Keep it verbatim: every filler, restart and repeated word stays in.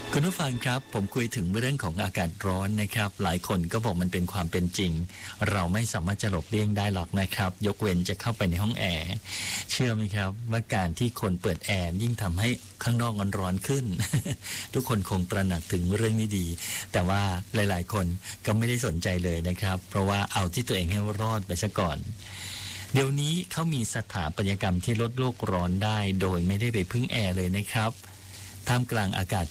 คุณผู้ฟังครับผมคุยถึงเรื่องของอากาศร้อนนะครับหลายคนก็บอกมันเป็นความเป็นจริงเราไม่สามารถจะหลบเลี่ยงได้หรอกนะครับยกเว้นจะเข้าไปในห้องแอร์เชื่อไหมครับว่าการที่คนเปิดแอร์ยิ่งทำให้ข้างนอกมันร้อนขึ้น ทุกคนคงตระหนักถึงเรื่องนี้ดีแต่ว่าหลายๆคนก็ไม่ได้สนใจเลยนะครับเพราะว่าเอาที่ตัวเองให้รอดไปซะก่อนเดี๋ยวนี้เขามีสถาปัตยกรรมที่ลดโลกร้อนได้โดยไม่ได้ไปพึ่งแอร์เลยนะครับท่ามกลางอากาศ